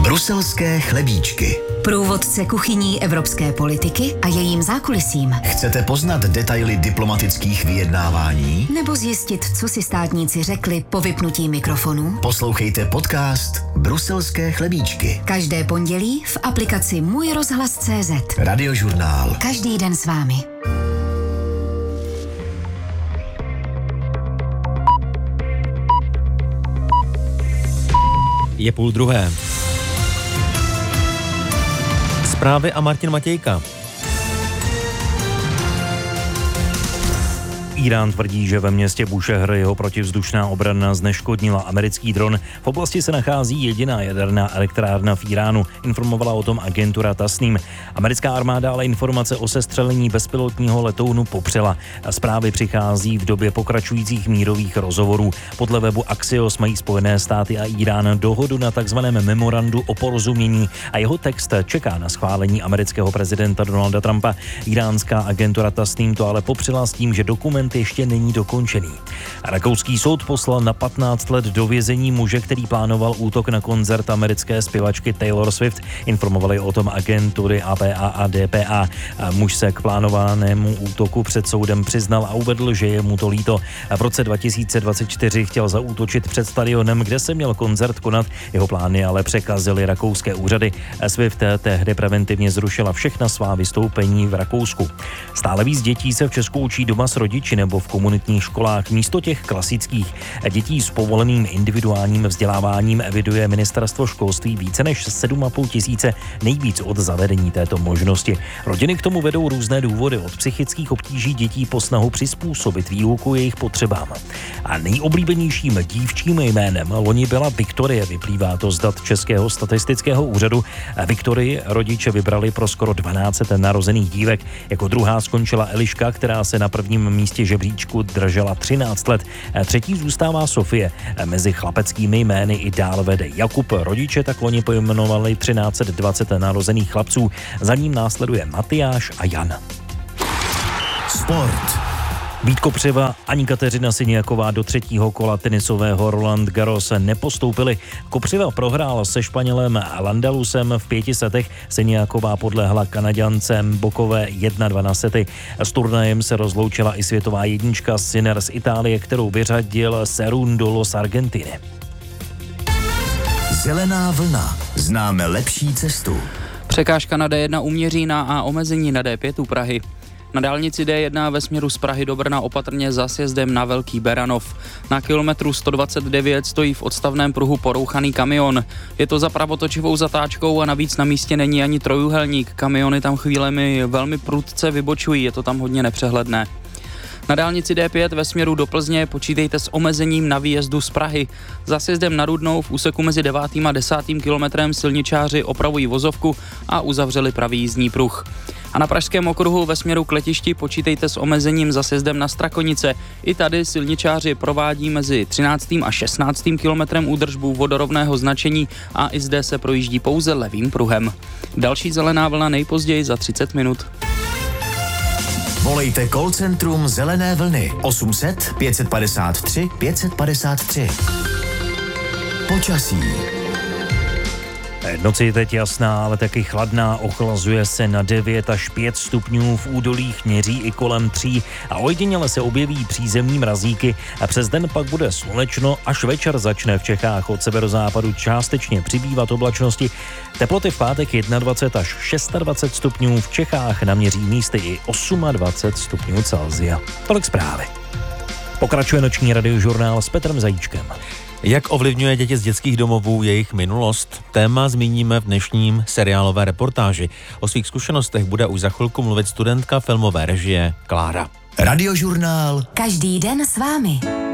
Bruselské chlebíčky. Průvodce kuchyní evropské politiky a jejím zákulisím. Chcete poznat detaily diplomatických vyjednávání? Nebo zjistit, co si státníci řekli po vypnutí mikrofonu? Poslouchejte podcast Bruselské chlebíčky. Každé pondělí v aplikaci Můj rozhlas.cz. Radiožurnál. Každý den s vámi. Je 12:30. Zprávy a Martin Matějka. Irán tvrdí, že ve městě Bušehr jeho protivzdušná obrana zneškodnila americký dron. V oblasti se nachází jediná jaderná elektrárna v Iránu, informovala o tom agentura Tasnim. Americká armáda ale informace o sestřelení bezpilotního letounu popřela. Zprávy přichází v době pokračujících mírových rozhovorů. Podle webu Axios mají Spojené státy a Irán dohodu na takzvaném memorandu o porozumění a jeho text čeká na schválení amerického prezidenta Donalda Trumpa. Iránská agentura Tasnim to ale popřela s tím, že dokument ještě není dokončený. Rakouský soud poslal na 15 let do vězení muže, který plánoval útok na koncert americké zpěvačky Taylor Swift. Informovali o tom agentury APA a DPA. Muž se k plánovanému útoku před soudem přiznal a uvedl, že je mu to líto. V roce 2024 chtěl zaútočit před stadionem, kde se měl koncert konat. Jeho plány ale překazily rakouské úřady. Swift tehdy preventivně zrušila všechna svá vystoupení v Rakousku. Stále víc dětí se v Česku učí doma s rodiči nebo v komunitních školách místo těch klasických. Dětí s povoleným individuálním vzděláváním eviduje ministerstvo školství více než 7,5 tisíce, nejvíc od zavedení této možnosti. Rodiny k tomu vedou různé důvody, od psychických obtíží dětí po snahu přizpůsobit výuku jejich potřebám. A nejoblíbenějším dívčím jménem loni byla Viktorie, vyplývá to z dat Českého statistického úřadu. Viktorii rodiče vybrali pro skoro 12 narozených dívek. Jako druhá skončila Eliška, která se na prvním místě žebříčku držela 13 let. Třetí zůstává Sofie. Mezi chlapeckými jmény i dál vede Jakub. Rodiče tak loni pojmenovali 1320 narozených chlapců. Za ním následuje Matyáš a Jan. Sport. Vít Kopřiva ani Kateřina Siniaková do třetího kola tenisového Roland Garros nepostoupili. Kopřiva prohrál se Španělem Landalusem v 5 setech, Siniaková podlehla Kanaďancem Bokové 1-2 na sety. S turnajem se rozloučila i světová jednička Sinner z Itálie, kterou vyřadil Cerundolo z Argentiny. Zelená vlna. Známe lepší cestu. Překážka na D1 u Měřína a omezení na D5 u Prahy. Na dálnici D1 ve směru z Prahy do Brna opatrně za sjezdem na Velký Beranov. Na kilometru 129 stojí v odstavném pruhu porouchaný kamion. Je to za pravotočivou zatáčkou a navíc na místě není ani trojúhelník. Kamiony tam chvílemi velmi prudce vybočují, je to tam hodně nepřehledné. Na dálnici D5 ve směru do Plzně počítejte s omezením na výjezdu z Prahy. Za sjezdem na Rudnou v úseku mezi 9. a 10. kilometrem silničáři opravují vozovku a uzavřeli pravý jízdní pruh. A na Pražském okruhu ve směru k letišti počítejte s omezením za sjezdem na Strakonice. I tady silničáři provádí mezi 13. a 16. kilometrem údržbu vodorovného značení a i zde se projíždí pouze levým pruhem. Další zelená vlna nejpozději za 30 minut. Volejte call centrum Zelené vlny 800 553 553. Počasí. Noc je teď jasná, ale taky chladná, ochlazuje se na 9 až 5 stupňů, v údolích měří i kolem 3 a ojediněle se objeví přízemní mrazíky a přes den pak bude slunečno, až večer začne v Čechách od severozápadu částečně přibývat oblačnosti. Teploty v pátek 21 až 26 stupňů, v Čechách naměří místy i 28 stupňů Celsia. Tolik zprávy. Pokračuje noční radiožurnál s Petrem Zajíčkem. Jak ovlivňuje děti z dětských domovů jejich minulost? Téma zmíníme v dnešním seriálové reportáži. O svých zkušenostech bude už za chvilku mluvit studentka filmové režie Klára. Radiožurnál. Každý den s vámi.